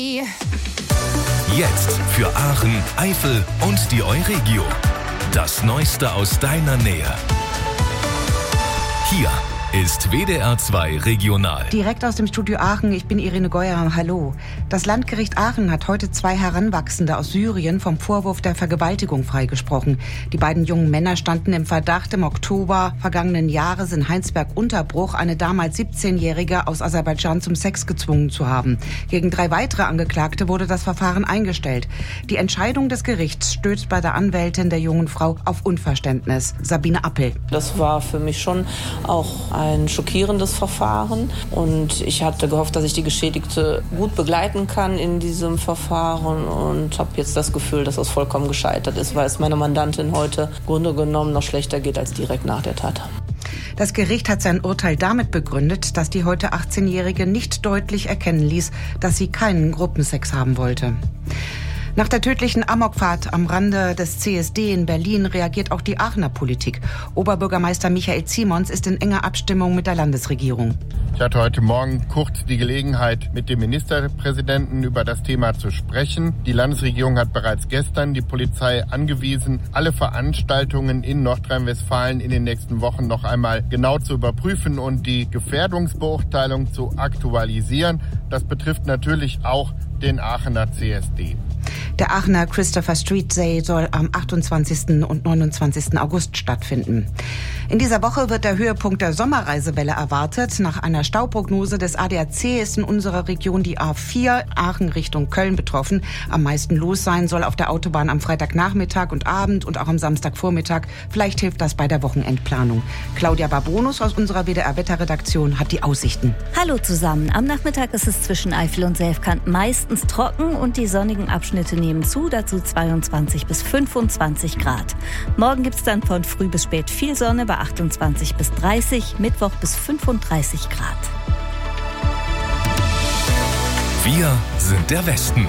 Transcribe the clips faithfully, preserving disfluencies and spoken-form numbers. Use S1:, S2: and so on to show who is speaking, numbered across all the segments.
S1: Jetzt für Aachen, Eifel und die Euregio. Das Neueste aus deiner Nähe. Hier ist W D R zwei Regional.
S2: Direkt aus dem Studio Aachen, ich bin Irene Geuer, hallo. Das Landgericht Aachen hat heute zwei Heranwachsende aus Syrien vom Vorwurf der Vergewaltigung freigesprochen. Die beiden jungen Männer standen im Verdacht, im Oktober vergangenen Jahres in Heinsberg-Unterbruch eine damals siebzehnjährige aus Aserbaidschan zum Sex gezwungen zu haben. Gegen drei weitere Angeklagte wurde das Verfahren eingestellt. Die Entscheidung des Gerichts stößt bei der Anwältin der jungen Frau auf Unverständnis. Sabine Appel.
S3: Das war für mich schon auch ein schockierendes Verfahren und ich hatte gehofft, dass ich die Geschädigte gut begleiten kann in diesem Verfahren und habe jetzt das Gefühl, dass das vollkommen gescheitert ist, weil es meiner Mandantin heute im Grunde genommen noch schlechter geht als direkt nach der Tat.
S2: Das Gericht hat sein Urteil damit begründet, dass die heute achtzehnjährige nicht deutlich erkennen ließ, dass sie keinen Gruppensex haben wollte. Nach der tödlichen Amokfahrt am Rande des C S D in Berlin reagiert auch die Aachener Politik. Oberbürgermeister Michael Ziemons ist in enger Abstimmung mit der Landesregierung.
S4: Ich hatte heute Morgen kurz die Gelegenheit, mit dem Ministerpräsidenten über das Thema zu sprechen. Die Landesregierung hat bereits gestern die Polizei angewiesen, alle Veranstaltungen in Nordrhein-Westfalen in den nächsten Wochen noch einmal genau zu überprüfen und die Gefährdungsbeurteilung zu aktualisieren. Das betrifft natürlich auch den Aachener C S D.
S2: Der Aachener Christopher Street Day soll am achtundzwanzigsten und neunundzwanzigsten August stattfinden. In dieser Woche wird der Höhepunkt der Sommerreisewelle erwartet. Nach einer Stauprognose des A D A C ist in unserer Region die A vier Aachen Richtung Köln betroffen. Am meisten los sein soll auf der Autobahn am Freitagnachmittag und Abend und auch am Samstagvormittag. Vielleicht hilft das bei der Wochenendplanung. Claudia Barbonus aus unserer W D R-Wetterredaktion hat die Aussichten.
S5: Hallo zusammen. Am Nachmittag ist es zwischen Eifel und Selfkant meistens trocken und die sonnigen Abschnitte nehmen zu, dazu zweiundzwanzig bis fünfundzwanzig Grad. Morgen gibt es dann von früh bis spät viel Sonne bei achtundzwanzig bis dreißig, Mittwoch bis fünfunddreißig Grad.
S1: Wir sind der Westen.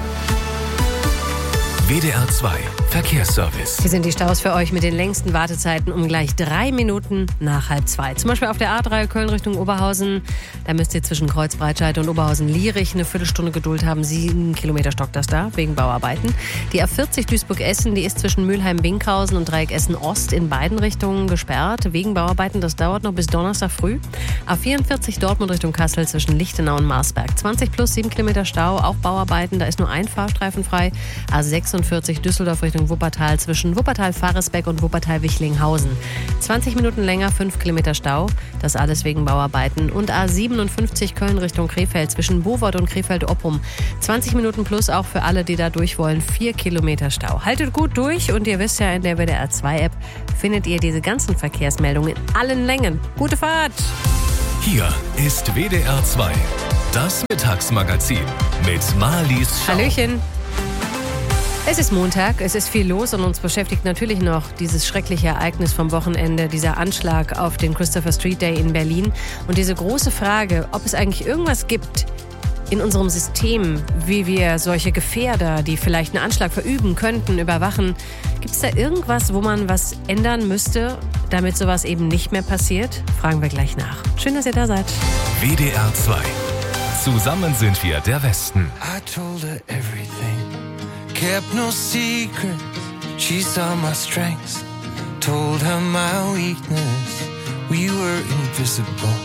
S1: W D R zwei Verkehrsservice.
S6: Hier sind die Staus für euch mit den längsten Wartezeiten um gleich drei Minuten nach halb zwei. Zum Beispiel auf der A drei Köln Richtung Oberhausen. Da müsst ihr zwischen Kreuzbreitscheid und Oberhausen-Lierich eine Viertelstunde Geduld haben. Sieben Kilometer stockt das da, wegen Bauarbeiten. Die A vierzig Duisburg-Essen, die ist zwischen Mülheim-Winkhausen und Dreieck Essen-Ost in beiden Richtungen gesperrt, wegen Bauarbeiten. Das dauert noch bis Donnerstag früh. A vierundvierzig Dortmund Richtung Kassel zwischen Lichtenau und Marsberg. zwanzig plus sieben Kilometer Stau, auch Bauarbeiten. Da ist nur ein Fahrstreifen frei. A sechsundvierzig Düsseldorf Richtung Wuppertal zwischen Wuppertal-Faresbeck und Wuppertal-Wichlinghausen. zwanzig Minuten länger, fünf Kilometer Stau. Das alles wegen Bauarbeiten. Und A siebenundfünfzig Köln Richtung Krefeld zwischen Bowold und Krefeld-Oppum. zwanzig Minuten plus auch für alle, die da durch wollen. vier Kilometer Stau. Haltet gut durch und ihr wisst ja, in der W D R zwei App findet ihr diese ganzen Verkehrsmeldungen in allen Längen. Gute Fahrt!
S1: Hier ist W D R zwei, das Mittagsmagazin mit Marlies Schau.
S6: Hallöchen! Es ist Montag, es ist viel los und uns beschäftigt natürlich noch dieses schreckliche Ereignis vom Wochenende, dieser Anschlag auf den Christopher Street Day in Berlin und diese große Frage, ob es eigentlich irgendwas gibt in unserem System, wie wir solche Gefährder, die vielleicht einen Anschlag verüben könnten, überwachen. Gibt es da irgendwas, wo man was ändern müsste, damit sowas eben nicht mehr passiert? Fragen wir gleich nach. Schön, dass ihr da seid.
S1: W D R zwei. Zusammen sind wir der Westen.
S7: I told her everything. Kept no secret, she saw my strengths, told her my weakness, we were invisible.